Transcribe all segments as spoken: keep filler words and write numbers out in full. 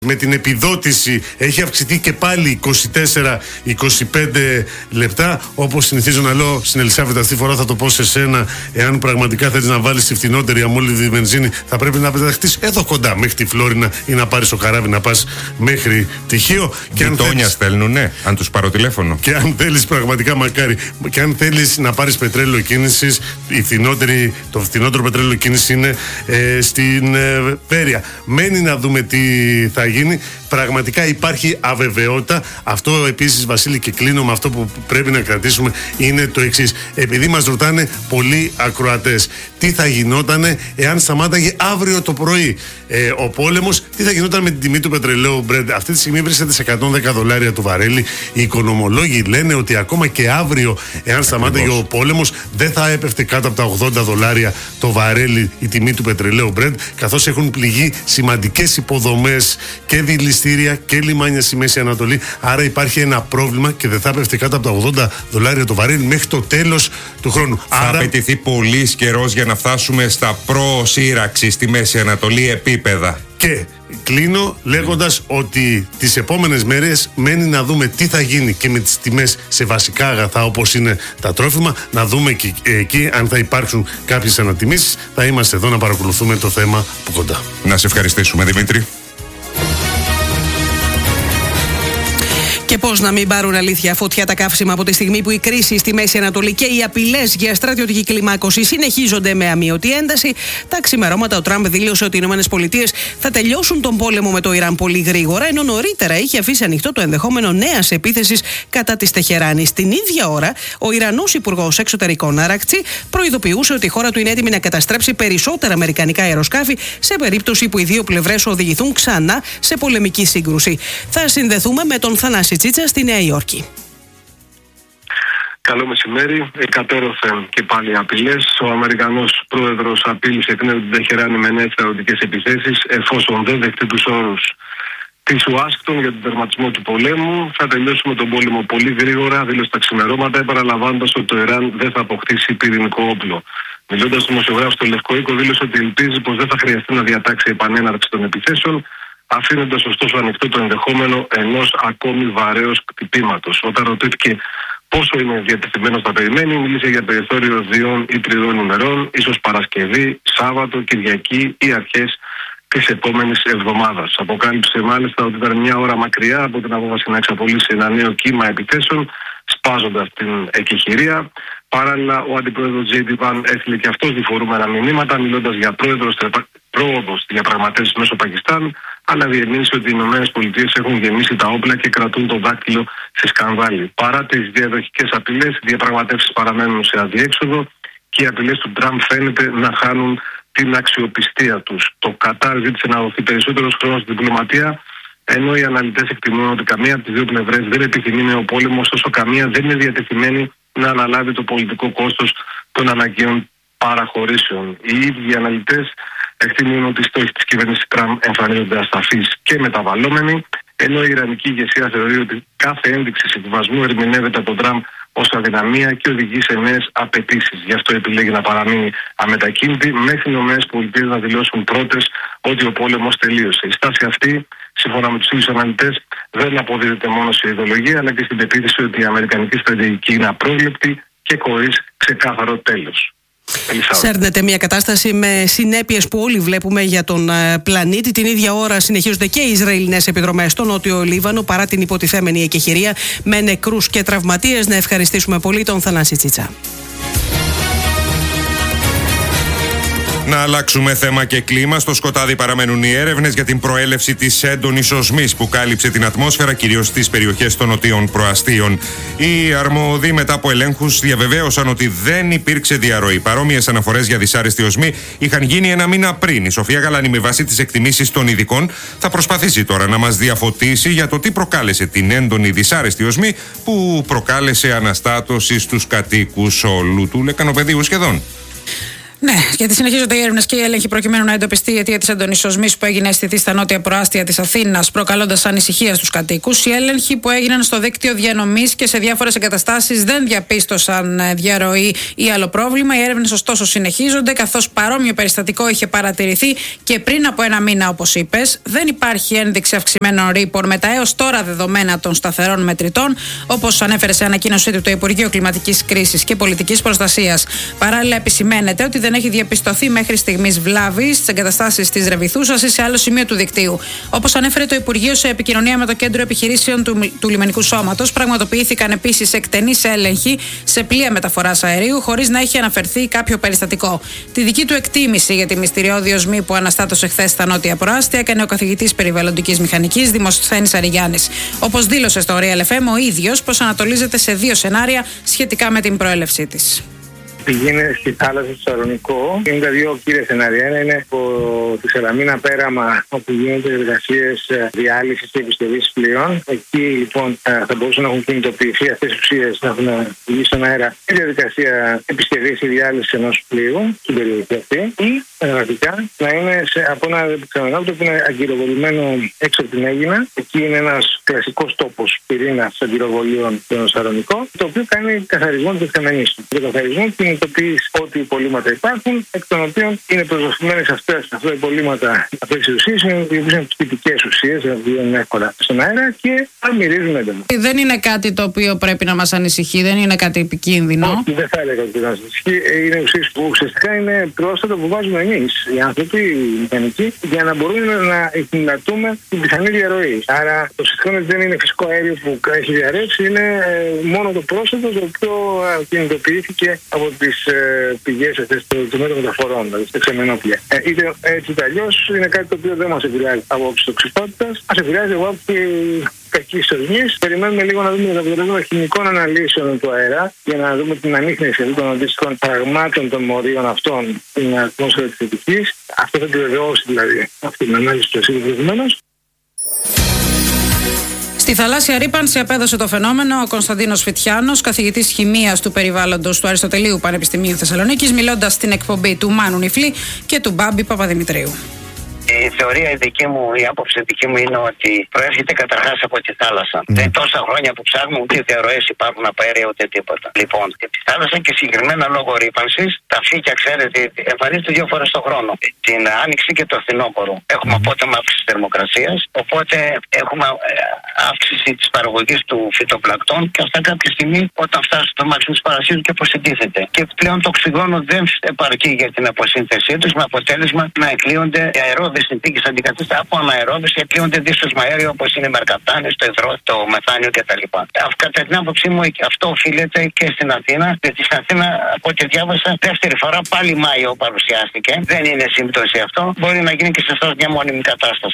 Με την επιδότηση έχει αυξηθεί και πάλι είκοσι τέσσερα με είκοσι πέντε λεπτά. Όπως συνηθίζω να λέω στην Ελισάβετ, αυτή τη φορά θα το πω σε σένα. Εάν πραγματικά θέλεις να βάλεις τη φτηνότερη αμόλυδη βενζίνη, θα πρέπει να πεταχτείς εδώ κοντά μέχρι τη Φλόρινα ή να πάρεις το καράβι να πας μέχρι τη Χίο. Γειτόνια θέλεις... στέλνουνε, αν τους πάρω τηλέφωνο. Και αν θέλεις, πραγματικά μακάρι, και αν θέλεις να πάρεις πετρέλαιο κίνησης, η φτηνότερη, το φτηνότερο πετρέλαιο κίνησης είναι ε, στην ε, Πέρια. Μένει να δούμε τι θα γίνει. Πραγματικά υπάρχει αβεβαιότητα. Αυτό επίσης, Βασίλη, και κλείνω με αυτό που πρέπει να κρατήσουμε, είναι το εξής. Επειδή μας ρωτάνε πολλοί ακροατές τι θα γινότανε εάν σταμάταγε αύριο το πρωί ε, ο πόλεμος, τι θα γινόταν με την τιμή του πετρελαίου Brent. Αυτή τη στιγμή βρίσκεται σε εκατόν δέκα δολάρια το βαρέλι. Οι οικονομολόγοι λένε ότι ακόμα και αύριο, εάν σταμάταγε ο πόλεμος, δεν θα έπεφτε κάτω από τα ογδόντα δολάρια το βαρέλι η τιμή του πετρελαίου Brent, καθώς έχουν πληγεί σημαντικές υποδομές και δηληστήρια και λιμάνια στη Μέση Ανατολή. Άρα υπάρχει ένα πρόβλημα και δεν θα πέφτει κάτω από τα ογδόντα δολάρια το βαρέλι μέχρι το τέλος του χρόνου. Θα Άρα... απαιτηθεί πολύς καιρός για να φτάσουμε στα προ-σύραξη στη Μέση Ανατολή επίπεδα. Και κλείνω λέγοντας ότι τις επόμενες μέρες μένει να δούμε τι θα γίνει και με τις τιμές σε βασικά αγαθά όπως είναι τα τρόφιμα, να δούμε και εκεί αν θα υπάρξουν κάποιες ανατιμήσεις. Θα είμαστε εδώ να παρακολουθούμε το θέμα από κοντά. Να σε ευχαριστήσουμε, Δημήτρη. Και πώς να μην πάρουν αλήθεια φωτιά τα καύσιμα από τη στιγμή που η κρίση στη Μέση Ανατολή και οι απειλές για στρατιωτική κλιμάκωση συνεχίζονται με αμείωτη ένταση. Τα ξημερώματα ο Τραμπ δήλωσε ότι οι ΗΠΑ θα τελειώσουν τον πόλεμο με το Ιράν πολύ γρήγορα, ενώ νωρίτερα είχε αφήσει ανοιχτό το ενδεχόμενο νέας επίθεσης κατά της Τεχεράνης. Την ίδια ώρα, ο Ιρανός Υπουργός Εξωτερικών Αρακτσί προειδοποιούσε ότι η χώρα του είναι έτοιμη να καταστρέψει περισσότερα αμερικανικά αεροσκάφη σε περίπτωση που οι δύο πλευρές οδηγηθούν ξανά σε πολεμική σύγκρουση. Θα συνδεθούμε με τον Θανάση Τσίτσα στη Νέα Υόρκη. Καλό μεσημέρι. Εκατέρωθεν και πάλι απειλές. Ο Αμερικανός πρόεδρος απείλησε εκ νέου την Τεχεράνη με νέες στρατιωτικές επιθέσεις, εφόσον δεν δεχτεί τους όρους της Ουάσιγκτον για τον τερματισμό του πολέμου. Θα τελειώσουμε τον πόλεμο πολύ γρήγορα, δήλωσε τα ξημερώματα, επαναλαμβάνοντας ότι το Ιράν δεν θα αποκτήσει πυρηνικό όπλο. Μιλώντας στον δημοσιογράφο στο Λευκό Οίκο, δήλωσε ότι ελπίζει πως δεν θα χρειαστεί να διατάξει επανέναρξη των επιθέσεων, αφήνοντας ωστόσο ανοιχτό το ενδεχόμενο ενός ακόμη βαρέως κτυπήματος. Όταν ρωτήθηκε πόσο είναι διατεθειμένος να περιμένει, μίλησε για περιθώριο δύο ή τριών ημερών, ίσως Παρασκευή, Σάββατο, Κυριακή ή αρχές της επόμενης εβδομάδας. Αποκάλυψε μάλιστα ότι ήταν μια ώρα μακριά από την απόφαση να εξαπολύσει ένα νέο κύμα επιθέσεων, σπάζοντας την εκεχηρία. Παράλληλα, ο αντιπρόεδρος Τζέι ντι Βαν έστειλε και αυτός διφορούμενα μηνύματα, μιλώντας για πρόεδρος πρόοδο στη διαπραγματεύση μέσω Πακιστάν, αλλά διεμήνυσε ότι οι ΗΠΑ έχουν γεμίσει τα όπλα και κρατούν το δάκτυλο σε σκανδάλι. Παρά τις διαδοχικές απειλές, οι διαπραγματεύσεις παραμένουν σε αδιέξοδο και οι απειλές του Τραμπ φαίνεται να χάνουν την αξιοπιστία τους. Το Κατάρ ζήτησε να δοθεί περισσότερος χρόνος στη διπλωματία, ενώ οι αναλυτές εκτιμούν ότι καμία από τις δύο πλευρές δεν επιθυμεί νέο πόλεμο, ωστόσο καμία δεν είναι διατεθειμένη να αναλάβει το πολιτικό κόστος των αναγκαίων παραχωρήσεων. Οι ίδιοι οι αναλυτές εκτιμούν ότι οι στόχοι της κυβέρνησης Τραμπ εμφανίζονται ασταθείς και μεταβαλλόμενοι, ενώ η Ιρανική ηγεσία θεωρεί ότι κάθε ένδειξη συμβιβασμού ερμηνεύεται από τον Τραμπ ως αδυναμία και οδηγεί σε νέες απαιτήσεις. Γι' αυτό επιλέγει να παραμείνει αμετακίνητη μέχρι οι ΗΠΑ να δηλώσουν πρώτες ότι ο πόλεμος τελείωσε. Η στάση αυτή, σύμφωνα με τους ίδιους αναλυτές, δεν αποδίδεται μόνο σε ιδεολογία, αλλά και στην πεποίθηση ότι η αμερικανική στρατηγική είναι απρόβλεπτη και χωρίς ξεκάθαρο τέλος. Σέρνεται μια κατάσταση με συνέπειες που όλοι βλέπουμε για τον πλανήτη. Την ίδια ώρα συνεχίζονται και οι Ισραηλινές επιδρομές στο Νότιο Λίβανο, παρά την υποτιθέμενη εκεχηρία, με νεκρούς και τραυματίες. Να ευχαριστήσουμε πολύ τον Θανάση Τσίτσα. Να αλλάξουμε θέμα και κλίμα. Στο σκοτάδι παραμένουν οι έρευνες για την προέλευση της έντονης οσμής που κάλυψε την ατμόσφαιρα, κυρίως στις περιοχές των νοτίων προαστίων. Οι αρμόδιοι μετά από ελέγχους διαβεβαίωσαν ότι δεν υπήρξε διαρροή. Παρόμοιες αναφορές για δυσάρεστη οσμή είχαν γίνει ένα μήνα πριν. Η Σοφία Γαλάνη, με βάση τις εκτιμήσεις των ειδικών, θα προσπαθήσει τώρα να μας διαφωτίσει για το τι προκάλεσε την έντονη δυσάρεστη οσμή που προκάλεσε αναστάτωση στους κατοίκους όλου του λεκανοπεδίου σχεδόν. Ναι, γιατί συνεχίζονται οι έρευνες και οι έλεγχοι προκειμένου να εντοπιστεί η αιτία της έντονης σεισμής που έγινε αισθητή στα νότια προάστια της Αθήνας, προκαλώντας ανησυχία στους κατοίκους. Οι έλεγχοι που έγιναν στο δίκτυο διανομής και σε διάφορες εγκαταστάσεις δεν διαπίστωσαν διαρροή ή άλλο πρόβλημα. Οι έρευνες ωστόσο συνεχίζονται, καθώς παρόμοιο περιστατικό είχε παρατηρηθεί και πριν από ένα μήνα, όπως είπες. Δεν υπάρχει ένδειξη αυξημένων ρήπων με τα έως τώρα δεδομένα των σταθερών μετρητών, όπως ανέφερε σε ανακοίνωσή του το Υπουργείο Κλιματικής Κρίσης και Πολιτικής Προστασίας. Παράλληλα, επισημαίνεται ότι δεν έχει διαπιστωθεί μέχρι στιγμής βλάβη στις εγκαταστάσεις της Ρεβιθούσας ή σε άλλο σημείο του δικτύου. Όπως ανέφερε το Υπουργείο σε επικοινωνία με το Κέντρο Επιχειρήσεων του, του Λιμενικού Σώματος, πραγματοποιήθηκαν επίσης εκτενείς έλεγχοι σε πλοία μεταφοράς αερίου, χωρίς να έχει αναφερθεί κάποιο περιστατικό. Τη δική του εκτίμηση για τη μυστηριώδη οσμή που αναστάτωσε χθες στα νότια προάστια έκανε ο καθηγητής περιβαλλοντικής μηχανικής Δημοσθένης Αριγιάννης. Όπως δήλωσε στο Real εφ εμ, ο ίδιος προσανατολίζεται σε δύο σενάρια σχετικά με την προέλευσή της. Πηγαίνει στη θάλασσα του Σαρονικό. Είναι τα δύο κύρια σενάρια. Ένα είναι από τη Σαλαμίνα πέραμα, όπου γίνονται εργασίες διάλυσης και επιστευής πλοίων. Εκεί λοιπόν θα μπορούσαν να έχουν κινητοποιηθεί αυτές οι ουσίες, να έχουν βγει στον αέρα η διαδικασία επιστευής ή διάλυσης ενός πλοίου στην περιοχή αυτή. Ή πραγματικά να είναι σε, από ένα ξενοδοχείο που είναι αγκυροβολημένο έξω από την Αίγινα. Εκεί είναι ένας κλασικός τόπος πυρήνας αγκυροβολίων στον Σαρονικό, το οποίο κάνει καθαρισμό της δεξαμενής του. Το καθαρισμό συνειδητοποιείς ότι υπολείμματα υπάρχουν, εκ των οποίων είναι προσδοθημένες αυτές αυτά τα υπολείμματα, αυτές οι ουσίες, οι οποίες είναι τυπικές ουσίες, δηλαδή βγαίνουν εύκολα στον αέρα και θα μυρίζουν έντονα. Δεν είναι κάτι το οποίο πρέπει να μας ανησυχεί, δεν είναι κάτι επικίνδυνο. Όχι, δεν θα έλεγα ότι μας ανησυχεί. Είναι ουσίες που ουσιαστικά είναι πρόσθετα που βάζουμε εμείς, οι άνθρωποι, οι μηχανικοί, για να μπορούμε να εκμεταλλευτούμε την πιθανή διαρροή. Άρα το συστημα δεν είναι φυσικό αέριο που έχει διαρρεύσει, είναι μόνο το πρόσθετο το οποίο κινητοποιήθηκε από τις ε, πηγές αυτές των μεταφορών, δηλαδή στα ξεμενόπλια. Ε, είτε έτσι είτε αλλιώς είναι κάτι το οποίο δεν μας επηρεάζει από άποψη τοξικότητας, μας επηρεάζει από άποψη κακής οσμής. Περιμένουμε λίγο να δούμε τα αποτελέσματα χημικών αναλύσεων του αέρα για να δούμε την ανίχνευση των αντίστοιχων πραγμάτων των μορίων αυτών στην ατμόσφαιρα της Αττικής. Αυτό θα επιβεβαιώσει δηλαδή αυτή την ανάλυση του ασύλου προηγουμένως. Στη θαλάσσια ρύπανση απέδωσε το φαινόμενο ο Κωνσταντίνος Φιτιάνος, καθηγητής χημείας του περιβάλλοντος του Αριστοτελείου Πανεπιστημίου Θεσσαλονίκης, μιλώντας στην εκπομπή του Μάνου Νιφλή και του Μπάμπη Παπαδημητρίου. Η θεωρία η δική μου, η άποψη δική μου είναι ότι προέρχεται καταρχάς από τη θάλασσα. Mm. Δεν τόσα χρόνια που ψάχνουμε ούτε διαρροές υπάρχουν από αέρια ούτε τίποτα. Λοιπόν, και τη θάλασσα και συγκεκριμένα λόγω ρύπανσης, τα φύκια, ξέρετε, εμφανίζονται δύο φορές το χρόνο. Την άνοιξη και το φθινόπωρο. Έχουμε απότομα αύξηση θερμοκρασίας, οπότε έχουμε αύξηση της παραγωγής του φυτοπλακτών και αυτά κάποια στιγμή όταν φτάσει στο μάξιμο της παρασύρου και αποσυντίθεται. Και πλέον το οξυγόνο δεν επαρκεί για την αποσύνθεσή τους, με αποτέλεσμα να εκλείονται οι αερόβιες συνθήκες αντικαθίστα από αναερόβιες και εκλείονται δύσσωσμα αέριο όπως είναι η μερκαπτάνης, το υδρό, το μεθάνιο κτλ. Κατά την άποψή μου αυτό οφείλεται και στην Αθήνα, γιατί στην Αθήνα από ό,τι διάβασα δεύτερη φορά πάλι Μάιο παρουσιάστηκε. Δεν είναι σύμπτωση αυτό, μπορεί να γίνει και σε αυτό μια μόνιμη κατάσταση.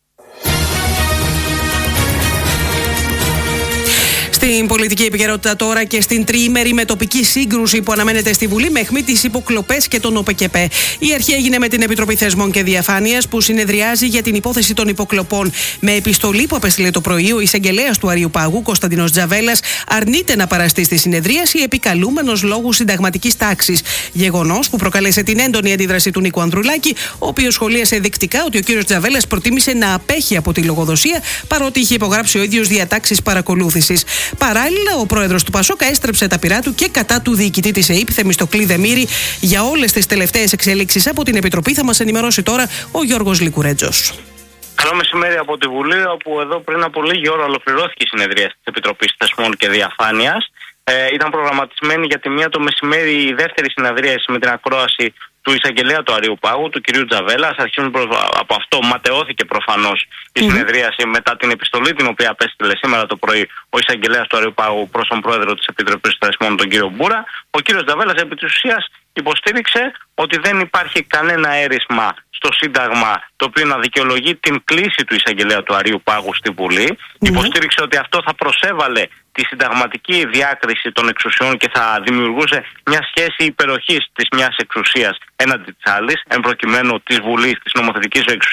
Στην πολιτική επικαιρότητα τώρα και στην τριήμερη μετοπική σύγκρουση που αναμένεται στη Βουλή με αιχμή τις υποκλοπές και τον ΟΠΕΚΕΠΕ. Η αρχή έγινε με την Επιτροπή Θεσμών και Διαφάνειας που συνεδριάζει για την υπόθεση των υποκλοπών. Με επιστολή που απέστειλε το πρωί, ο εισαγγελέας του Αριού Πάγου, Κωνσταντίνος Τζαβέλας, αρνείται να παραστεί στη συνεδρίαση επικαλούμενος λόγου συνταγματικής τάξης. Γεγονός που προκάλεσε την έντονη αντίδραση του Νίκου Ανδρουλάκη, ο οποίος σχολίασε δεικτικά ότι ο κύριος Τζαβέλας προτίμησε να απέχει από τη λογοδοσία παρότι είχε υπογράψει ο ίδιος διατάξεις παρακολούθησης. Παράλληλα, ο πρόεδρος του Πασόκα έστρεψε τα πυρά του και κατά του διοικητή της ΕΥΠ, Θεμιστοκλή Δεμήρη, για όλες τις τελευταίες εξελίξεις από την Επιτροπή. Θα μας ενημερώσει τώρα ο Γιώργος Λικουρέτζος. Καλό μεσημέρι από τη Βουλή, όπου εδώ πριν από λίγη ώρα ολοκληρώθηκε η συνεδρία της Επιτροπής Θεσμών και Διαφάνειας. Ε, ήταν προγραμματισμένη για τη μία το μεσημέρι η δεύτερη συνεδρίαση με την ακρόαση του εισαγγελέα του Αριού Πάγου, του κυρίου Τζαβέλα. Αρχίζουν από αυτό, ματαιώθηκε προφανώς η συνεδρίαση μετά την επιστολή την οποία απέστειλε σήμερα το πρωί ο εισαγγελέας του Αριού Πάγου προς τον πρόεδρο της Επιτροπής Θεσμών, τον κύριο Μπούρα. Ο κύριος Τζαβέλας επί της ουσίας υποστήριξε ότι δεν υπάρχει κανένα αίρισμα στο Σύνταγμα το οποίο να δικαιολογεί την κλίση του εισαγγελέα του Αριού Πάγου στη Βουλή. Mm-hmm. Υποστήριξε ότι αυτό θα προσέβαλε τη συνταγματική διάκριση των εξουσιών και θα δημιουργούσε μια σχέση υπεροχής της μιας εξουσίας έναντι της άλλης, εν προκειμένου της Βουλής, της νομοθετικής εξουσίας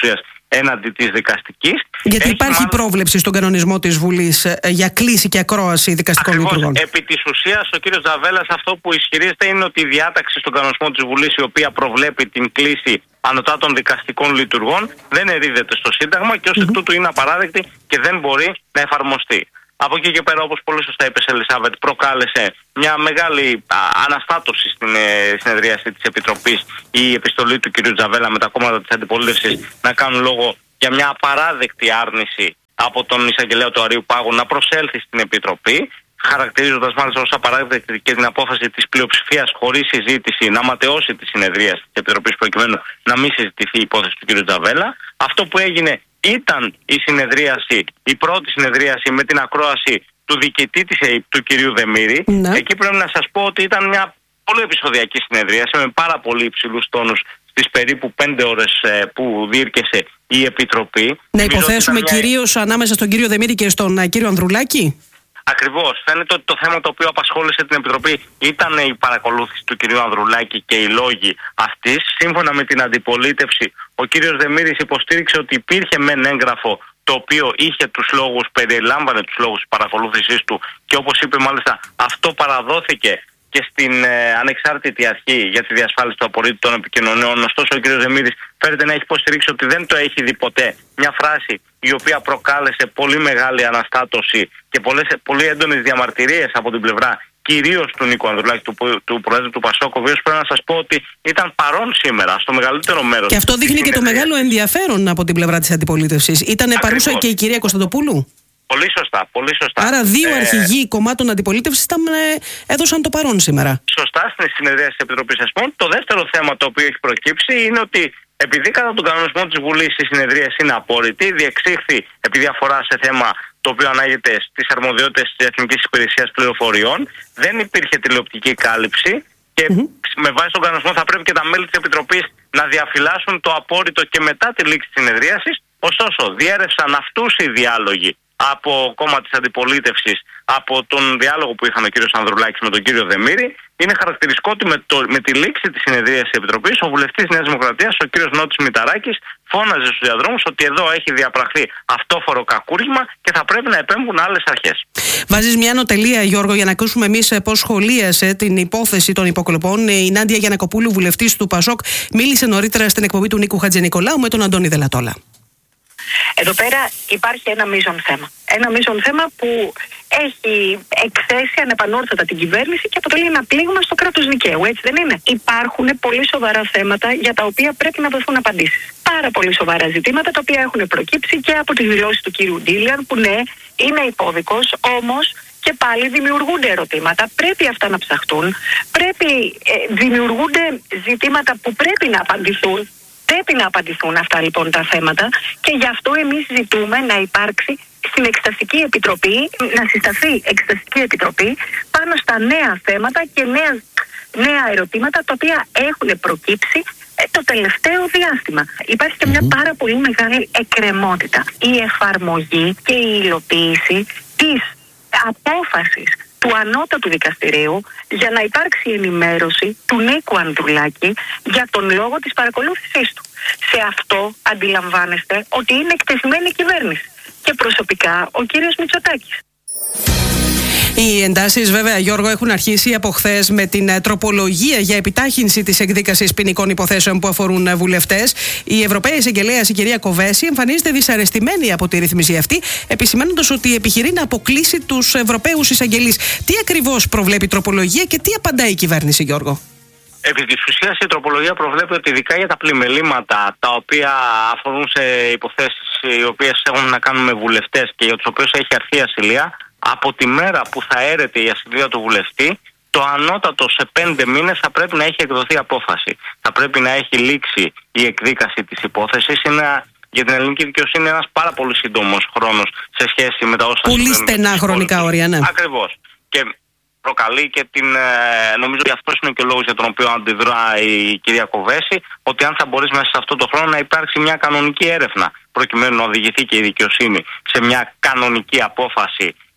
έναντι της δικαστικής. Γιατί Έχει υπάρχει μάλλον... πρόβλεψη στον κανονισμό της Βουλής για κλήση και ακρόαση δικαστικών Ακριβώς, λειτουργών. Επί της ουσίας, ο κύριος Τζαβέλας αυτό που ισχυρίζεται είναι ότι η διάταξη στον κανονισμό της Βουλής, η οποία προβλέπει την κλήση ανωτάτων δικαστικών λειτουργών, δεν ερείδεται στο Σύνταγμα και ως εκ τούτου είναι απαράδεκτη και δεν μπορεί να εφαρμοστεί. Από εκεί και πέρα, όπως πολύ σωστά είπε η Ελισάβετ, προκάλεσε μια μεγάλη α, αναστάτωση στην ε, συνεδρίαση της Επιτροπής η επιστολή του κ. Τζαβέλα με τα κόμματα της αντιπολίτευσης να κάνουν λόγο για μια απαράδεκτη άρνηση από τον εισαγγελέα του Αρείου Πάγου να προσέλθει στην Επιτροπή, χαρακτηρίζοντας μάλιστα ως απαράδεκτη και την απόφαση της πλειοψηφίας χωρίς συζήτηση να ματαιώσει τη συνεδρίαση της Επιτροπής προκειμένου να μην συζητηθεί η υπόθεση του κ. Τζαβέλα. Αυτό που έγινε ήταν η συνεδρίαση, η πρώτη συνεδρίαση με την ακρόαση του διοικητή της ΕΕΠ, του κυρίου Δεμήρη. Ναι. Εκεί πρέπει να σας πω ότι ήταν μια πολύ επεισοδιακή συνεδρίαση με πάρα πολύ υψηλούς τόνους στις περίπου πέντε ώρες ε, που διήρκεσε η Επιτροπή. Να υποθέσουμε μια... κυρίως ανάμεσα στον κύριο Δεμήρη και στον uh, κύριο Ανδρουλάκη. Ακριβώς. Φαίνεται ότι το θέμα το οποίο απασχόλησε την Επιτροπή ήταν η παρακολούθηση του κυρίου Ανδρουλάκη και οι λόγοι αυτής. Σύμφωνα με την αντιπολίτευση, ο κύριος Δεμήρης υποστήριξε ότι υπήρχε μεν έγγραφο το οποίο είχε τους λόγους, περιλάμβανε τους λόγους της παρακολούθησής του και όπως είπε μάλιστα αυτό παραδόθηκε και στην ε, ανεξάρτητη αρχή για τη διασφάλιση του απορρίτου των επικοινωνιών. Ωστόσο, ο κ. Δεμήρης φέρεται να έχει υποστηρίξει ότι δεν το έχει δει ποτέ. Μια φράση η οποία προκάλεσε πολύ μεγάλη αναστάτωση και πολλές, πολύ έντονες διαμαρτυρίες από την πλευρά κυρίως του Νίκου Ανδρουλάκη, του, του Προέδρου του Πασόκ, ο οποίος πρέπει να σας πω ότι ήταν παρόν σήμερα στο μεγαλύτερο μέρος. Και αυτό δείχνει και το μεγάλο ενδιαφέρον από την πλευρά της αντιπολίτευσης. Ήτανε παρούσα και η κυρία Κωνσταντοπούλου. Πολύ σωστά, πολύ σωστά. Άρα δύο ε... αρχηγοί κομμάτων αντιπολίτευσης ε, έδωσαν το παρόν σήμερα. Σωστά, στην συνεδρία της Επιτροπής Εσπών. Το δεύτερο θέμα το οποίο έχει προκύψει είναι ότι επειδή κατά τον κανονισμό της Βουλής η συνεδρία είναι απόρριτη, διεξήχθη επειδή αφορά σε θέμα το οποίο ανάγεται στις αρμοδιότητες της Εθνικής Υπηρεσίας Πληροφοριών, δεν υπήρχε τηλεοπτική κάλυψη και mm-hmm. με βάση τον κανονισμό θα πρέπει και τα μέλη της Επιτροπής να διαφυλάσσουν το απόρριτο και μετά τη λήξη της συνεδρίασης. Ωστόσο, διέρευσαν αυτούς οι διάλογοι από κόμμα της αντιπολίτευσης, από τον διάλογο που είχαν ο κύριος Ανδρουλάκης με τον κύριο Δεμήρη. Είναι χαρακτηριστικό ότι με, το, με τη λήξη της συνεδρίας της Επιτροπής, ο βουλευτής Νέας Δημοκρατίας, ο κύριος Νότης Μηταράκης, φώναζε στους διαδρόμους ότι εδώ έχει διαπραχθεί αυτόφορο κακούργημα και θα πρέπει να επέμβουν άλλες αρχές. Βάζεις μια νοτελεία, Γιώργο, για να ακούσουμε εμείς πώς σχολίασε την υπόθεση των υποκλοπών. Η Νάντια Γιαννακοπούλου, βουλευτής του Πασόκ, μίλησε νωρίτερα στην εκπομπή του Νίκου Χατζηνικολάου με τον Αντώνη Δελατόλα. Εδώ πέρα υπάρχει ένα μείζον θέμα. Ένα μείζον θέμα που έχει εκθέσει ανεπανόρθωτα την κυβέρνηση και αποτελεί ένα πλήγμα στο κράτος δικαίου, έτσι δεν είναι? Υπάρχουν πολύ σοβαρά θέματα για τα οποία πρέπει να δοθούν απαντήσεις. Πάρα πολύ σοβαρά ζητήματα τα οποία έχουν προκύψει και από τις δηλώσεις του κύριου Ντίλιαν, που ναι, είναι υπόδικος, όμως και πάλι δημιουργούνται ερωτήματα. Πρέπει αυτά να ψαχτούν. Πρέπει, ε, δημιουργούνται ζητήματα που πρέπει να απαντηθούν. Πρέπει να απαντηθούν αυτά λοιπόν τα θέματα και γι' αυτό εμείς ζητούμε να υπάρξει στην Εξεταστική Επιτροπή, να συσταθεί Εξεταστική Επιτροπή πάνω στα νέα θέματα και νέα, νέα ερωτήματα τα οποία έχουν προκύψει το τελευταίο διάστημα. Υπάρχει και μια πάρα πολύ μεγάλη εκκρεμότητα. Η εφαρμογή και η υλοποίηση της απόφασης του ανώτατου δικαστηρίου για να υπάρξει ενημέρωση του Νίκου Ανδρουλάκη για τον λόγο της παρακολούθησής του. Σε αυτό αντιλαμβάνεστε ότι είναι εκτεθειμένη η κυβέρνηση και προσωπικά ο κύριος Μητσοτάκης. Οι εντάσεις, βέβαια, Γιώργο, έχουν αρχίσει από χθες με την τροπολογία για επιτάχυνση της εκδίκασης ποινικών υποθέσεων που αφορούν βουλευτές. Η Ευρωπαία Εισαγγελέας, η κυρία Κοβέση, εμφανίζεται δυσαρεστημένη από τη ρύθμιση αυτή, επισημαίνοντας ότι επιχειρεί να αποκλείσει τους Ευρωπαίους εισαγγελείς. Τι ακριβώς προβλέπει η τροπολογία και τι απαντάει η κυβέρνηση, Γιώργο? Επί της ουσίας η τροπολογία προβλέπει ότι ειδικά για τα πλημελήματα τα οποία αφορούν σε υποθέσεις οι οποίες έχουν να κάνουν με βουλευτές και για τους οποίους έχει αρθεί η ασυλία, από τη μέρα που θα έρεται η ασυλία του βουλευτή, το ανώτατο σε πέντε μήνες θα πρέπει να έχει εκδοθεί απόφαση. Θα πρέπει να έχει λήξει η εκδίκαση της υπόθεσης. Είναι για την ελληνική δικαιοσύνη ένας πάρα πολύ σύντομος χρόνος σε σχέση με τα όσα πολύ στενά χρονικά όρια, ναι. Ακριβώς. Και προκαλεί και την. Νομίζω ότι αυτός είναι και ο λόγος για τον οποίο αντιδρά η κυρία Κοβέση, ότι αν θα μπορείς μέσα σε αυτό το χρόνο να υπάρξει μια κανονική έρευνα, προκειμένου να οδηγηθεί και η δικαιοσύνη σε μια κανονική απόφαση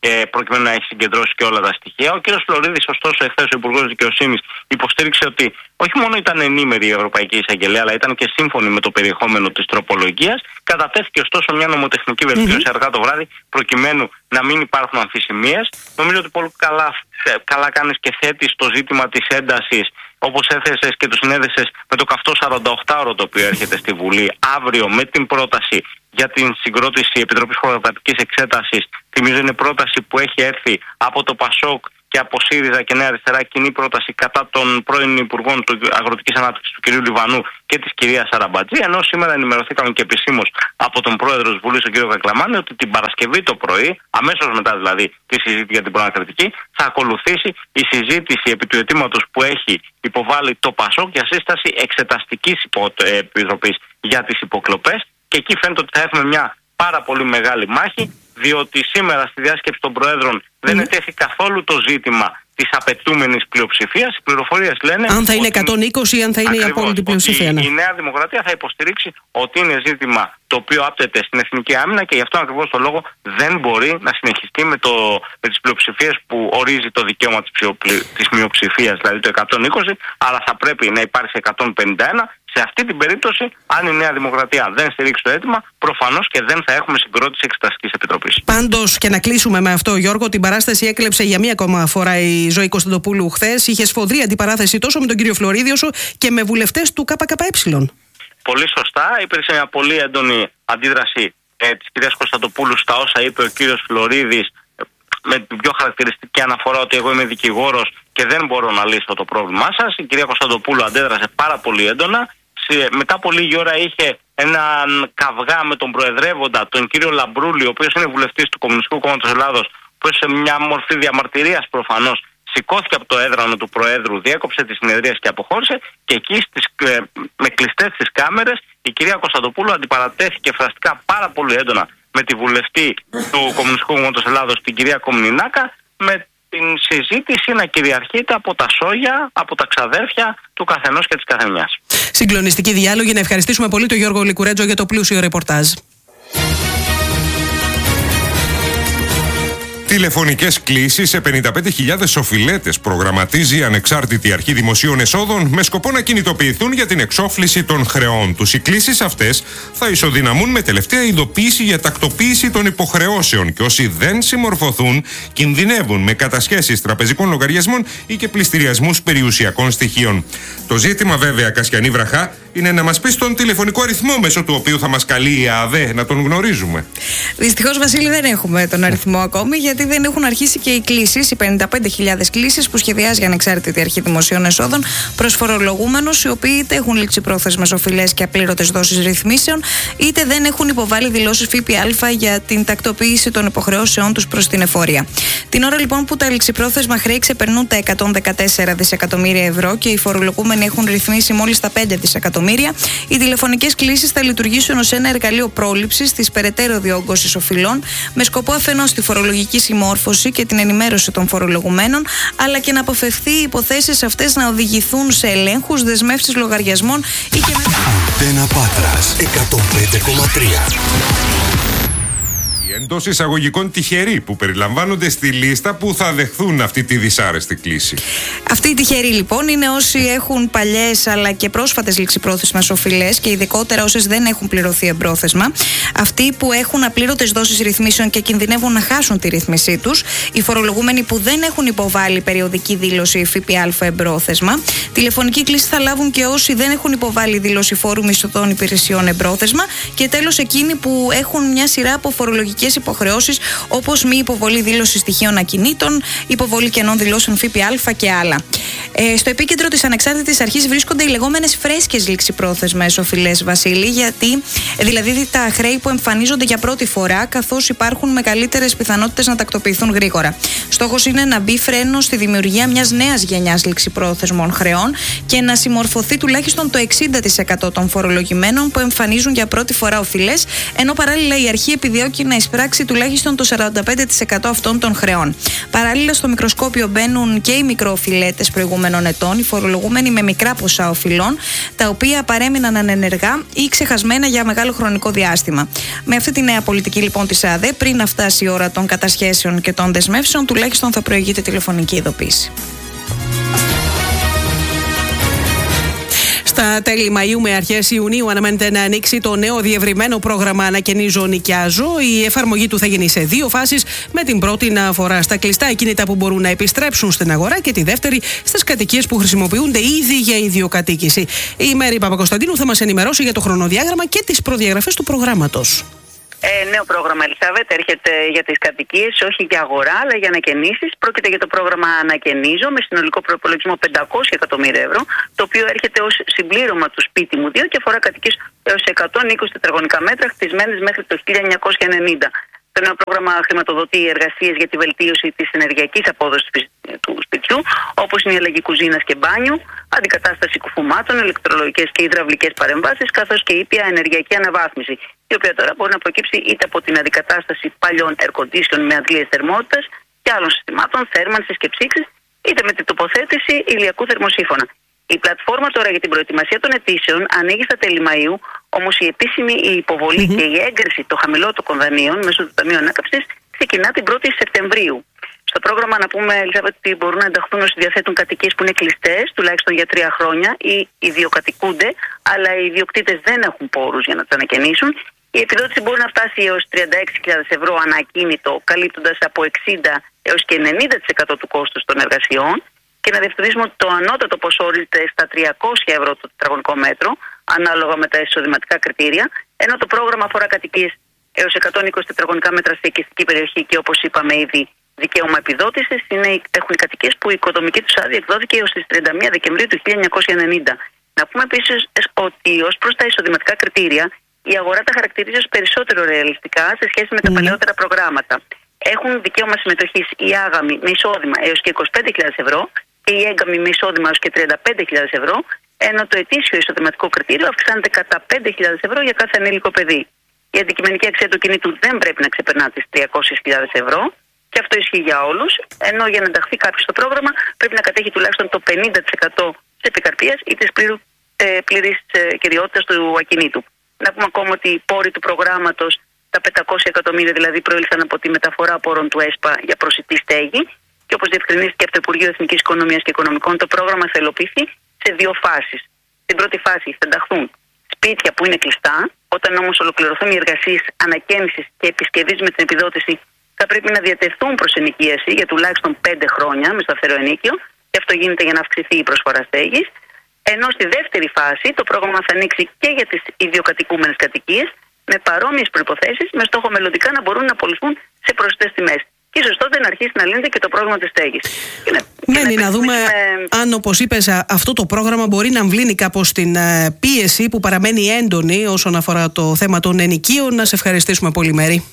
ε, προκειμένου να έχει συγκεντρώσει και όλα τα στοιχεία. Ο κ. Φλωρίδης, ωστόσο, εχθές ο Υπουργός Δικαιοσύνης υποστήριξε ότι όχι μόνο ήταν ενήμερη η Ευρωπαϊκή Εισαγγελέα, αλλά ήταν και σύμφωνη με το περιεχόμενο της τροπολογίας. Κατατέθηκε ωστόσο μια νομοτεχνική βελτίωση mm-hmm. αργά το βράδυ, προκειμένου να μην υπάρχουν αμφισημίες. Νομίζω ότι πολύ καλά, καλά κάνεις και θέτεις το ζήτημα της έντασης, όπως έθεσες και το συνέδεσες με το καυτό σαρανταοκτάωρο το οποίο έρχεται στη Βουλή αύριο με την πρόταση για την συγκρότηση Επιτροπής Χωροκρατικής Εξέτασης. Θυμίζω είναι πρόταση που έχει έρθει από το ΠΑΣΟΚ και από ΣΥΡΙΖΑ και Νέα Αριστερά, κοινή πρόταση κατά των πρώην Υπουργών του Αγροτικής Ανάπτυξης του κ. Λιβανού και της κυρίας Σαραμπατζή. Ενώ σήμερα ενημερωθήκαμε και επισήμως από τον πρόεδρο της Βουλής, τον κ. Κακλαμάνη, ότι την Παρασκευή το πρωί, αμέσως μετά δηλαδή τη συζήτηση για την προανακριτική, θα ακολουθήσει η συζήτηση επί του αιτήματος που έχει υποβάλει το ΠΑΣΟΚ για σύσταση εξεταστικής επιτροπής για τις υποκλοπές. Και εκεί φαίνεται ότι θα έχουμε μια πάρα πολύ μεγάλη μάχη, διότι σήμερα στη διάσκεψη των Προέδρων δεν mm. ετέθη καθόλου το ζήτημα της απαιτούμενης πλειοψηφίας. Οι πληροφορίες λένε. Αν θα είναι εκατόν είκοσι ή αν θα είναι ακριβώς, η απόλυτη πλειοψηφία. Ναι. Η Νέα Δημοκρατία θα υποστηρίξει ότι είναι ζήτημα το οποίο άπτεται στην εθνική άμυνα και γι' αυτό ακριβώς το λόγο δεν μπορεί να συνεχιστεί με, το, με τις πλειοψηφίες που ορίζει το δικαίωμα της, της μειοψηφίας, δηλαδή το εκατόν είκοσι, αλλά θα πρέπει να υπάρξει εκατόν πενήντα ένα. Σε αυτή την περίπτωση, αν η Νέα Δημοκρατία δεν στηρίξει το αίτημα, προφανώς και δεν θα έχουμε συγκρότηση Εξεταστικής Επιτροπής. Πάντως, και να κλείσουμε με αυτό, Γιώργο, την παράσταση έκλεψε για μία ακόμα φορά η Ζωή Κωνσταντοπούλου χθες. Είχε σφοδρή αντιπαράθεση τόσο με τον κύριο Φλωρίδη όσο και με βουλευτές του ΚΚΕ. Πολύ σωστά. Υπήρξε μια πολύ έντονη αντίδραση ε, της κυρίας Κωνσταντοπούλου στα όσα είπε ο κύριος Φλωρίδης, με την πιο χαρακτηριστική αναφορά ότι εγώ είμαι δικηγόρος και δεν μπορώ να λύσω το πρόβλημά σας. Η κυρία Κωνσταντοπούλου αντέδρασε πάρα πολύ έντονα. Μετά από λίγη ώρα είχε έναν καυγά με τον προεδρεύοντα, τον κύριο Λαμπρούλη, ο οποίος είναι βουλευτής του Κομμουνιστικού Κόμματος Ελλάδος, που σε μια μορφή διαμαρτυρίας προφανώς σηκώθηκε από το έδρανο του Προέδρου, διέκοψε τις συνεδρίες και αποχώρησε. Και εκεί στις, με κλειστές τις κάμερες η κυρία Κωνσταντοπούλου αντιπαρατέθηκε φραστικά πάρα πολύ έντονα με τη βουλευτή του Κομμουνιστικού Κόμματος Ελλάδος, την κυρία Κομνηνάκα, με την συζήτηση να κυριαρχείται από τα σόγια, από τα ξαδέρφια του καθενός και της καθεμιάς. Συγκλονιστική διάλογη. Να ευχαριστήσουμε πολύ τον Γιώργο Λικουρέτζο για το πλούσιο ρεπορτάζ. Τηλεφωνικές κλήσεις σε πενήντα πέντε χιλιάδες οφειλέτες προγραμματίζει η Ανεξάρτητη Αρχή Δημοσίων Εσόδων με σκοπό να κινητοποιηθούν για την εξόφληση των χρεών τους. Οι κλήσεις αυτές θα ισοδυναμούν με τελευταία ειδοποίηση για τακτοποίηση των υποχρεώσεων και όσοι δεν συμμορφωθούν κινδυνεύουν με κατασχέσεις τραπεζικών λογαριασμών ή και πληστηριασμούς περιουσιακών στοιχείων. Το ζήτημα, βέβαια, Κασιανή Βραχά, είναι να μας πεις τον τηλεφωνικό αριθμό μέσω του οποίου θα μας καλεί η ΑΔΕ, να τον γνωρίζουμε. Δυστυχώς, Βασίλη, δεν έχουμε τον αριθμό ακόμη, γιατί δεν έχουν αρχίσει και οι κλήσεις, οι πενήντα πέντε χιλιάδες κλήσεις που σχεδιάζει η Ανεξάρτητη Αρχή Δημοσίων Εσόδων προς φορολογούμενους, οι οποίοι είτε έχουν ληξιπρόθεσμες οφειλές και απλήρωτες δόσεις ρυθμίσεων, είτε δεν έχουν υποβάλει δηλώσεις ΦΠΑ για την τακτοποίηση των υποχρεώσεών τους προς την εφορία. Την ώρα λοιπόν που τα ληξιπρόθεσμα χρέη ξεπερνούν τα εκατόν δεκατέσσερα δισεκατομμύρια ευρώ και οι φορολογούμενοι έχουν ρυθμίσει μόλις τα πέντε δισεκατομμύρια, οι τηλεφωνικές κλήσεις θα λειτουργήσουν ως ένα εργαλείο πρόληψης της περαιτέρω διόγκωσης οφειλών, με σκοπό αφενός τη φορολογική συμμόρφωση και την ενημέρωση των φορολογουμένων, αλλά και να αποφευθεί οι υποθέσεις αυτές να οδηγηθούν σε ελέγχους, δεσμεύσεις λογαριασμών ή και με... Αντένα Πάτρας εκατόν πέντε κόμμα τρία. Εντός εισαγωγικών τυχεροί που περιλαμβάνονται στη λίστα που θα δεχθούν αυτή τη δυσάρεστη κλήση. Αυτοί οι τυχεροί λοιπόν είναι όσοι έχουν παλιές αλλά και πρόσφατες ληξιπρόθεσμες οφειλές και ειδικότερα όσες δεν έχουν πληρωθεί εμπρόθεσμα. Αυτοί που έχουν απλήρωτες δόσεις ρυθμίσεων και κινδυνεύουν να χάσουν τη ρύθμισή τους. Οι φορολογούμενοι που δεν έχουν υποβάλει περιοδική δήλωση ΦΠΑ εμπρόθεσμα. Τηλεφωνική κλήση θα λάβουν και όσοι δεν έχουν υποβάλει δήλωση φόρου μισθωτών υπηρεσιών εμπρόθεσμα. Και τέλος εκείνοι που έχουν μια σειρά από φορολογικές υποχρεώσεις, όπως μη υποβολή δήλωση στοιχείων ακινήτων, υποβολή κενών δηλώσεων ΦΠΑ και άλλα. Ε, στο επίκεντρο της Ανεξάρτητης Αρχής βρίσκονται οι λεγόμενες φρέσκες ληξιπρόθεσμες οφειλές, Βασίλη, γιατί δηλαδή τα χρέη που εμφανίζονται για πρώτη φορά, καθώς υπάρχουν μεγαλύτερες πιθανότητες να τακτοποιηθούν γρήγορα. Στόχος είναι να μπει φρένο στη δημιουργία μιας νέας γενιάς ληξιπρόθεσμων χρεών και να συμμορφωθεί τουλάχιστον το εξήντα τοις εκατό των φορολογημένων που εμφανίζουν για πρώτη φορά οφειλές, ενώ παράλληλα η αρχή επιδιώκει να εισπράξει εισπράξει τουλάχιστον το σαράντα πέντε τοις εκατό αυτών των χρεών. Παράλληλα, στο μικροσκόπιο μπαίνουν και οι μικροοφιλέτες προηγούμενων ετών, οι φορολογούμενοι με μικρά ποσά οφειλών, τα οποία παρέμειναν ανενεργά ή ξεχασμένα για μεγάλο χρονικό διάστημα. Με αυτή τη νέα πολιτική λοιπόν της ΑΔΕ, πριν να φτάσει η ώρα των κατασχέσεων και των δεσμεύσεων, τουλάχιστον θα προηγείται τηλεφωνική ειδοποίηση. Στα τέλη Μαΐου με αρχές Ιουνίου αναμένεται να ανοίξει το νέο διευρυμένο πρόγραμμα Ανακαινίζω Νοικιάζω. Η εφαρμογή του θα γίνει σε δύο φάσεις, με την πρώτη να αφορά στα κλειστά ακίνητα που μπορούν να επιστρέψουν στην αγορά και τη δεύτερη στις κατοικίες που χρησιμοποιούνται ήδη για ιδιοκατοίκηση. Η Μέρη Παπακοσταντίνου θα μας ενημερώσει για το χρονοδιάγραμμα και τις προδιαγραφές του προγράμματος. Ε, νέο πρόγραμμα, Ελισάβετ, έρχεται για τις κατοικίες, όχι για αγορά, αλλά για ανακαινήσεις. Πρόκειται για το πρόγραμμα Ανακαινίζω με συνολικό προϋπολογισμό πεντακόσια εκατομμύρια ευρώ, το οποίο έρχεται ως συμπλήρωμα του σπίτι μου δύο και αφορά κατοικίες έως εκατόν είκοσι τετραγωνικά μέτρα, χτισμένες μέχρι το χίλια εννιακόσια ενενήντα. Το νέο πρόγραμμα χρηματοδοτεί εργασίες για τη βελτίωση της ενεργειακής απόδοσης του σπιτιού, όπως είναι η αλλαγή κουζίνας και μπάνιου, αντικατάσταση κουφουμάτων, ηλεκτρολογικές και υδραυλικές παρεμβάσεις, καθώς και ήπια ενεργειακή αναβάθμιση, η οποία τώρα μπορεί να προκύψει είτε από την αντικατάσταση παλιών air condition με αντλίες θερμότητας και άλλων συστημάτων θέρμανσης και ψήξης, είτε με την τοποθέτηση ηλιακού θερμοσύφωνα. Η πλατφόρμα τώρα για την προετοιμασία των αιτήσεων ανοίγει στα τέλη Μαΐου, όμως η επίσημη η υποβολή mm-hmm. και η έγκριση των χαμηλότοκων δανείων μέσω του Ταμείου Ανάκαμψης ξεκινά την πρώτη Σεπτεμβρίου. Στο πρόγραμμα, να πούμε, Ελισάβετ, ότι μπορούν να ενταχθούν όσοι διαθέτουν κατοικίες που είναι κλειστές, τουλάχιστον για τρία χρόνια, ή ιδιοκατοικούνται, αλλά οι ιδιοκτήτες δεν έχουν πόρους για να τις ανακαινήσουν. Η επιδότηση μπορεί να φτάσει έως τριάντα έξι χιλιάδες ευρώ ανά ακίνητο, καλύπτοντας από εξήντα έως και ενενήντα τοις εκατό του κόστους των εργασιών. Και να διευκρινίσουμε ότι το ανώτατο ποσό ορίζεται στα τριακόσια ευρώ το τετραγωνικό μέτρο, ανάλογα με τα εισοδηματικά κριτήρια, ενώ το πρόγραμμα αφορά κατοικίες έως εκατόν είκοσι τετραγωνικά μέτρα σε οικιστική περιοχή και, όπως είπαμε ήδη, δικαίωμα επιδότησης έχουν οι κατοικίες που η οικοδομική τους άδεια εκδόθηκε έως τις τριάντα μία Δεκεμβρίου του χίλια εννιακόσια ενενήντα. Να πούμε επίσης ότι ως προς τα εισοδηματικά κριτήρια, η αγορά τα χαρακτηρίζει ως περισσότερο ρεαλιστικά σε σχέση με τα mm. παλαιότερα προγράμματα. Έχουν δικαίωμα συμμετοχής οι άγαμοι με εισόδημα έως και είκοσι πέντε χιλιάδες ευρώ και οι έγκαμοι με εισόδημα έως και τριάντα πέντε χιλιάδες ευρώ, ενώ το ετήσιο εισοδηματικό κριτήριο αυξάνεται κατά πέντε χιλιάδες ευρώ για κάθε ανήλικο παιδί. Η αντικειμενική αξία του κινήτου δεν πρέπει να ξεπερνά τις τριακόσιες χιλιάδες ευρώ και αυτό ισχύει για όλους, ενώ για να ενταχθεί κάποιος στο πρόγραμμα πρέπει να κατέχει τουλάχιστον το πενήντα τοις εκατό της επικαρπίας ή της πλήρου, ε, πλήρης ε, κυριότητας του ακινήτου. Να πούμε ακόμα ότι οι πόροι του προγράμματος, τα πεντακόσια εκατομμύρια δηλαδή, προήλθαν από τη μεταφορά πόρων του ΕΣΠΑ για προσιτή στέγη. Και όπως διευκρινίστηκε από το Υπουργείο Εθνικής Οικονομίας και Οικονομικών, το πρόγραμμα θα υλοποιηθεί σε δύο φάσεις. Στην πρώτη φάση θα ενταχθούν σπίτια που είναι κλειστά. Όταν όμως ολοκληρωθούν οι εργασίες ανακαίνησης και επισκευής με την επιδότηση, θα πρέπει να διατεθούν προς ενοικίαση για τουλάχιστον πέντε χρόνια με σταθερό ενίκιο, και αυτό γίνεται για να αυξηθεί η προσφορά στέγης. Ενώ στη δεύτερη φάση το πρόγραμμα θα ανοίξει και για τις ιδιοκατοικούμενες κατοικίες με παρόμοιες προϋποθέσεις, με στόχο μελλοντικά να μπορούν να πωληθούν σε προσιτές τιμές. Και ίσως τότε να αρχίσει να λύνεται και το πρόβλημα της στέγης. Μένει να, να δούμε με... αν, όπως είπες, αυτό το πρόγραμμα μπορεί να αμβλύνει κάπως την πίεση που παραμένει έντονη όσον αφορά το θέμα των ενοικίων. Να σε ευχαριστήσουμε πολύ, Μέρη.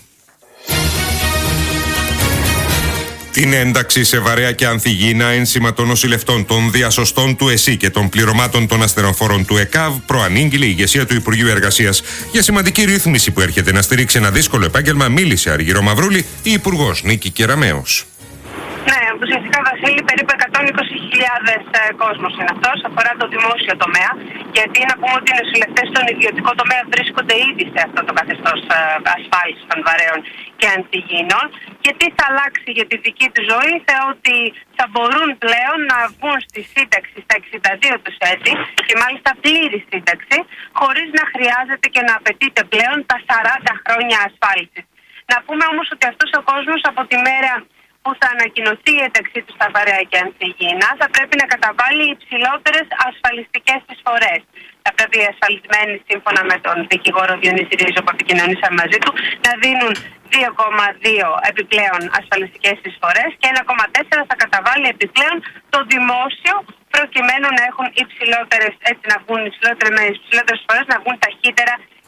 Την ένταξη σε βαρέα και ανθυγιεινά ένσημα των νοσηλευτών, των διασωστών του ΕΣΥ και των πληρωμάτων των ασθενοφόρων του ΕΚΑΒ προανήγγειλε η ηγεσία του Υπουργείου Εργασίας. Για σημαντική ρύθμιση που έρχεται να στηρίξει ένα δύσκολο επάγγελμα, μίλησε Αργυρό Μαυρούλη, η Υπουργός Νίκη Κεραμέως. Ναι, ουσιαστικά, Βασίλη, περίπου εκατόν είκοσι χιλιάδες ε, κόσμος είναι αυτός, αφορά το δημόσιο τομέα, γιατί να πούμε ότι οι νοσηλευτές στον ιδιωτικό τομέα βρίσκονται ήδη σε αυτό το καθεστώς ε, ασφάλισης των βαρέων και ανθυγιεινών. Και τι θα αλλάξει για τη δική του ζωή, ότι θα μπορούν πλέον να βγουν στη σύνταξη στα εξήντα δύο τους έτη και μάλιστα πλήρη σύνταξη, χωρίς να χρειάζεται και να απαιτείται πλέον τα σαράντα χρόνια ασφάλισης. Να πούμε όμως ότι αυτός ο κόσμος από τη μέρα που θα ανακοινωθεί η ένταξή του στα βαρέα και ανθυγιεινά θα πρέπει να καταβάλει υψηλότερες ασφαλιστικές εισφορές. Θα πρέπει οι ασφαλισμένοι, σύμφωνα με τον δικηγόρο Διονύση Ρίζο που επικοινωνήσαμε μαζί του, να δίνουν δύο κόμμα δύο επιπλέον ασφαλιστικές εισφορές και ένα κόμμα τέσσερα θα καταβάλει επιπλέον το δημόσιο, προκειμένου να έχουν υψηλότερες, έτσι να βγουν υψηλότερες εισφορές, να βγουν ταχύτερα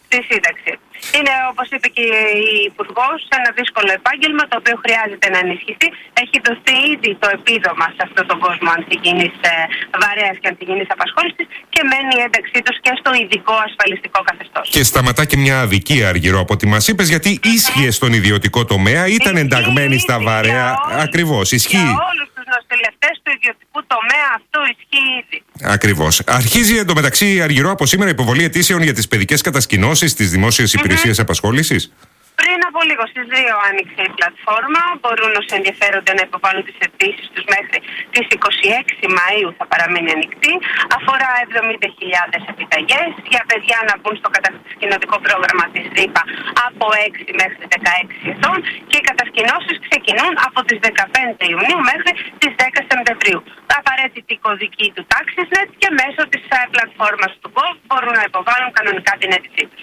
στη σύνταξη. Είναι, όπως είπε και η Υπουργός, ένα δύσκολο επάγγελμα το οποίο χρειάζεται να ενισχυθεί. Έχει δοθεί ήδη το επίδομα σε αυτόν τον κόσμο ανθυγιεινής βαρέας και ανθυγιεινής απασχόλησης και μένει η ένταξή τους και στο ειδικό ασφαλιστικό καθεστώς. Και σταματά και μια αδικία, Αργυρό, από ό,τι μας είπες, γιατί ίσχυε στον ιδιωτικό τομέα, ήταν ενταγμένη στα βαρέα. Ακριβώς, ισχύει. Για όλους τους νοσηλευτές του ιδιωτικού τομέα αυτό ισχύει ήδη. Ακριβώς. Αρχίζει εντωμεταξύ, Αργυρό, από σήμερα υποβολή αιτήσεων για τις παιδικές κατασκηνώσεις στις δημόσιες υπηρεσίες mm-hmm. απασχόλησης. Πριν από λίγο στις δύο άνοιξε η πλατφόρμα. Μπορούν όσοι ενδιαφέρονται να υποβάλουν τις αιτήσεις τους μέχρι τις είκοσι έξι Μαΐου, θα παραμείνει ανοιχτή. Αφορά εβδομήντα χιλιάδες επιταγές για παιδιά να μπουν στο κατασκηνωτικό πρόγραμμα της ΔΥΠΑ από έξι μέχρι δεκαέξι ετών και οι κατασκηνώσεις ξεκινούν από τις δεκαπέντε Ιουνίου μέχρι τις δέκα Σεπτεμβρίου. Απαραίτητη κωδική του TaxisNet και μέσω της πλατφόρμας του Gov μπορούν να υποβάλουν κανονικά την αίτησή τους.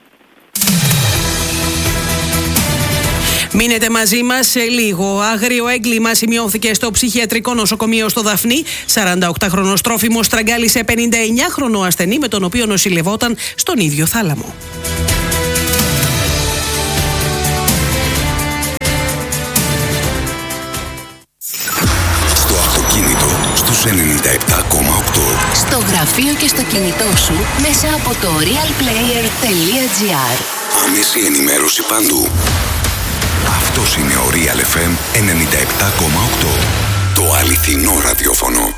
Μείνετε μαζί μας σε λίγο. Άγριο έγκλημα σημειώθηκε στο ψυχιατρικό νοσοκομείο στο Δαφνί. σαρανταοκτάχρονος τρόφιμος στραγγάλισε πενηνταεννιάχρονο ασθενή με τον οποίο νοσηλευόταν στον ίδιο θάλαμο. Στο αυτοκίνητο στους ενενήντα επτά κόμμα οκτώ. Στο γραφείο και στο κινητό σου μέσα από το realplayer τελεία gr. Άμεση ενημέρωση παντού. Αυτός είναι ο Real εφ εμ ενενήντα επτά κόμμα οκτώ. Το αληθινό ραδιόφωνο.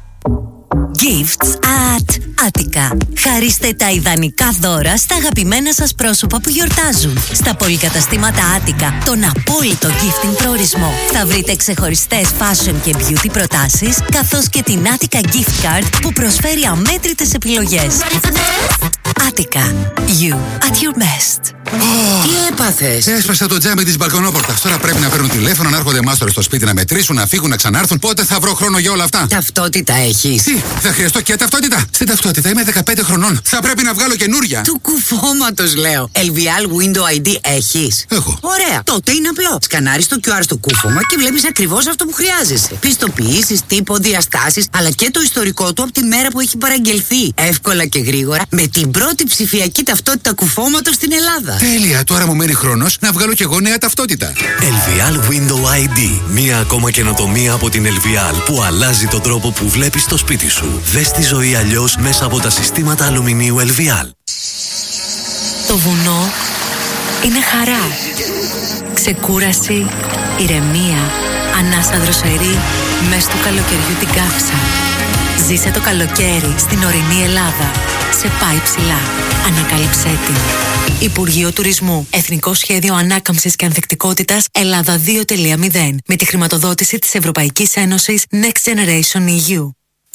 Gifts at Attica. Χαρίστε τα ιδανικά δώρα στα αγαπημένα σας πρόσωπα που γιορτάζουν. Στα πολυκαταστήματα Attica, τον απόλυτο gifting προορισμό. Θα βρείτε ξεχωριστές fashion και beauty προτάσεις, καθώς και την Attica Gift Card που προσφέρει αμέτρητες επιλογές. Attica. You at your best. Oh, τι έπαθες? Έσπασα το τζάμι της μπαλκονόπορτας. Τώρα πρέπει να παίρνουν τηλέφωνο, να έρχονται μάστορες στο σπίτι να μετρήσουν, να φύγουν, να ξανάρθουν. Πότε θα βρω χρόνο για όλα αυτά? Ταυτότητα έχεις? Τι, θα χρειαστώ και ταυτότητα? Στην ταυτότητα είμαι δεκαπέντε χρονών. Θα πρέπει να βγάλω καινούρια. Του κουφώματος λέω. ελ βι ελ Window άι ντι έχεις? Έχω. Ωραία. Τότε είναι απλό. Σκανάρεις το κιου αρ στο κούφωμα και βλέπεις ακριβώς αυτό που χρειάζεσαι. Πιστοποιήσεις, τύπο, διαστάσεις, αλλά και το ιστορικό του από τη μέρα που έχει παραγγελθεί. Εύκολα και γρήγορα με την πρώτη ψηφιακή ταυτότητα κουφώματος στην Ελλάδα. Τέλεια, τώρα μου μένει χρόνος να βγάλω κι εγώ νέα ταυτότητα. ελ βι ελ Window άι ντι. Μία ακόμα καινοτομία από την ελ βι ελ που αλλάζει τον τρόπο που βλέπεις το σπίτι σου. Δες τη ζωή αλλιώς μέσα από τα συστήματα αλουμινίου ελ βι ελ. Το βουνό είναι χαρά, ξεκούραση, ηρεμία, ανάσα δροσερή μες του καλοκαιριού την καύσα. Ζήσε το καλοκαίρι στην ορεινή Ελλάδα. Σε πάει ψηλά. Ανακάλυψέ την. Υπουργείο Τουρισμού. Εθνικό Σχέδιο Ανάκαμψης και Ανθεκτικότητας Ελλάδα δύο τελεία μηδέν. Με τη χρηματοδότηση της Ευρωπαϊκής Ένωσης Next Generation ι γιου.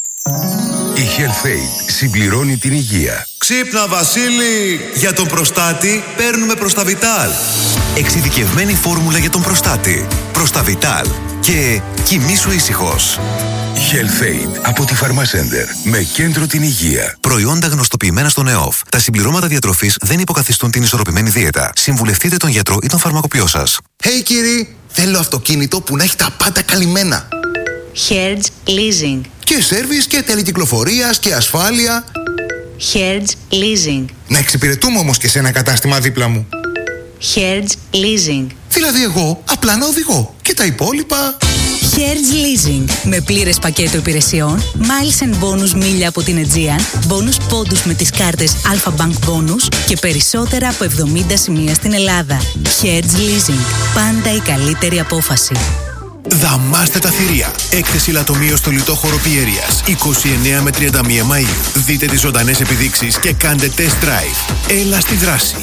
Η HealthAid συμπληρώνει την υγεία. Ξύπνα Βασίλη! Για τον προστάτη παίρνουμε Προσταβιτάλ. Εξειδικευμένη φόρμουλα για τον προστάτη. Προσταβιτάλ. Και κοιμήσου ήσυχος. HealthAid από τη Pharmacenter. Με κέντρο την υγεία. Προϊόντα γνωστοποιημένα στον ΕΟΦ. Τα συμπληρώματα διατροφής δεν υποκαθιστούν την ισορροπημένη δίαιτα. Συμβουλευτείτε τον γιατρό ή τον φαρμακοποιό σας. Hey κύριε, θέλω αυτοκίνητο που να έχει τα πάντα καλυμμένα. Hertz Leasing. Και σέρβις και τελεκυκλοφορίας και ασφάλεια. Hertz Leasing. Να εξυπηρετούμε όμως και σε ένα κατάστημα δίπλα μου. Hertz Leasing. Δηλαδή εγώ απλά να οδηγώ και τα υπόλοιπα. Hertz Leasing. Με πλήρες πακέτο υπηρεσιών, miles and bonus μίλια από την Aegean, bonus πόντους με τις κάρτες Alpha Bank Bonus και περισσότερα από εβδομήντα σημεία στην Ελλάδα. Hertz Leasing. Πάντα η καλύτερη απόφαση. Δαμάστε τα θηρία. Έκθεση λατομείο στο λιτό χώρο Πιέρειας. είκοσι εννέα με τριάντα μία Μαΐου. Δείτε τις ζωντανές επιδείξεις και κάντε test drive. Έλα στη δράση.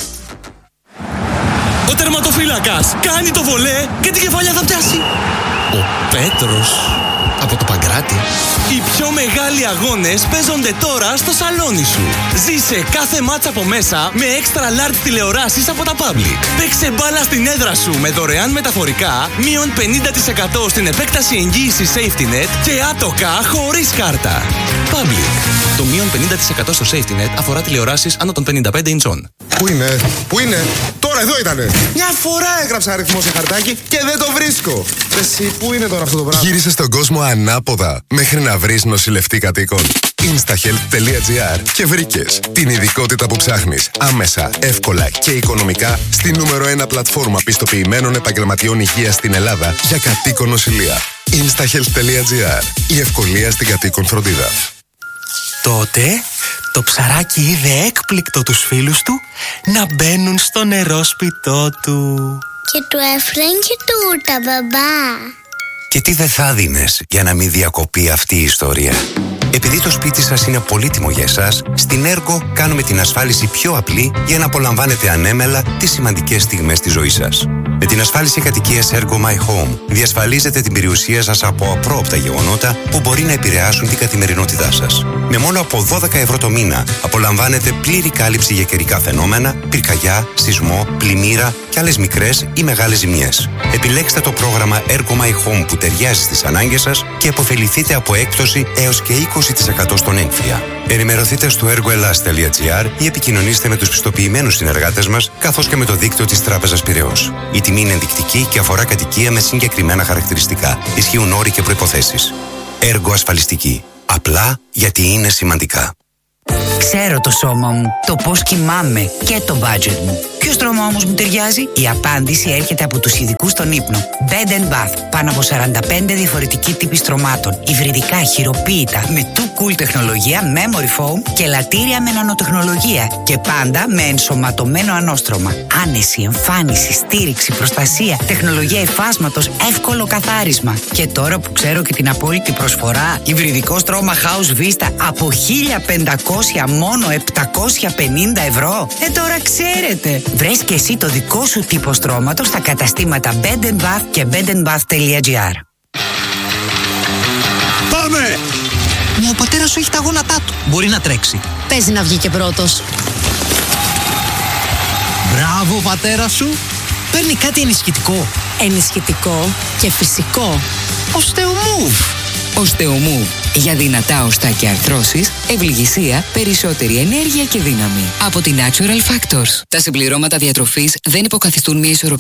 Ο τερματοφύλακας κάνει το βολέ και την κεφαλιά θα πιάσει. Ο Πέτρος από το Παγκράτη. Οι πιο μεγάλοι αγώνες παίζονται τώρα στο σαλόνι σου. Ζήσε κάθε μάτσα από μέσα με extra large τηλεοράσεις από τα Public. Παίξε μπάλα στην έδρα σου με δωρεάν μεταφορικά, μείον πενήντα τοις εκατό στην επέκταση εγγύησης SafetyNet και άτοκα χωρίς κάρτα. Public. Το μείον πενήντα τοις εκατό στο SafetyNet αφορά τηλεοράσεις άνω των πενήντα πέντε ιντσών. Πού είναι, πού είναι, τώρα εδώ ήτανε. Μια φορά έγραψα αριθμό σε χαρτάκι και δεν το βρίσκω. Εσύ, πού είναι τώρα αυτό το πράγμα? Γύρισε στον κόσμο ανάποδα μέχρι να βρεις νοσηλευτή κατοίκων. instahealth τελεία gr και βρήκες την ειδικότητα που ψάχνεις άμεσα, εύκολα και οικονομικά στη νούμερο ένα πλατφόρμα πιστοποιημένων επαγγελματιών υγείας στην Ελλάδα για κατοίκον νοσηλεία. instahealth τελεία gr. Η ευκολία στην κατοίκον φροντίδα. Τότε το ψαράκι είδε έκπληκτο τους φίλους του να μπαίνουν στο νερόσπιτό του. Και του έφεραν και τούρτα, μπαμπά. Και τι δεν θα δίνες για να μην διακοπεί αυτή η ιστορία? Επειδή το σπίτι σας είναι πολύτιμο για εσάς, στην Ergo κάνουμε την ασφάλιση πιο απλή για να απολαμβάνετε ανέμελα τις σημαντικές στιγμές της ζωής σας. Με την ασφάλιση κατοικίας Ergo My Home διασφαλίζετε την περιουσία σας από απρόοπτα γεγονότα που μπορεί να επηρεάσουν την καθημερινότητά σας. Με μόνο από δώδεκα ευρώ το μήνα απολαμβάνετε πλήρη κάλυψη για καιρικά φαινόμενα, πυρκαγιά, σεισμό, πλημμύρα και άλλες μικρές ή μεγάλες ζημιές. Επιλέξτε το πρόγραμμα Ergo My Home που ταιριάζει στις ανάγκες σας και επωφεληθείτε από έκπτωση έως και είκοσι τοις εκατό στον έμφυα. Ενημερωθείτε στο ergoelas τελεία gr ή επικοινωνήστε με τους πιστοποιημένους συνεργάτες μας καθώς και με το δίκτυο της Τράπεζας Πειραιώς. Η τιμή είναι ενδεικτική και αφορά κατοικία με συγκεκριμένα χαρακτηριστικά. Ισχύουν όροι και προϋποθέσεις. Ergo ασφαλιστική. Απλά γιατί είναι σημαντικά. Ξέρω το σώμα μου, το πώς κοιμάμαι και το budget μου. Ποιο στρώμα όμως μου ταιριάζει? Η απάντηση έρχεται από τους ειδικούς στον ύπνο. Bed and Bath. Πάνω από σαράντα πέντε διαφορετικοί τύποι στρωμάτων. Υβριδικά, χειροποίητα, με too cool τεχνολογία, memory foam και λατήρια με νανοτεχνολογία. Και πάντα με ενσωματωμένο ανώστρωμα. Άνεση, εμφάνιση, στήριξη, προστασία, τεχνολογία υφάσματος, εύκολο καθάρισμα. Και τώρα που ξέρω και την απόλυτη προσφορά, υβριδικό στρώμα House Vista από χίλια πεντακόσια μόνο επτακόσια πενήντα ευρώ. Ε, τώρα ξέρετε. Βρες και εσύ το δικό σου τύπο στρώματος στα καταστήματα Bed and Bath και bed and bath τελεία gr. Πάμε! Μα ο πατέρας σου έχει τα γόνατά του. Μπορεί να τρέξει. Παίζει να βγει και πρώτος. Μπράβο, πατέρα σου. Παίρνει κάτι ενισχυτικό. Ενισχυτικό και φυσικό. Osteomove. Osteomove. Για δυνατά οστά και αρθρώσεις, ευληγησία, περισσότερη ενέργεια και δύναμη. Από την Natural Factors. Τα συμπληρώματα διατροφής δεν υποκαθιστούν μια ισορροπία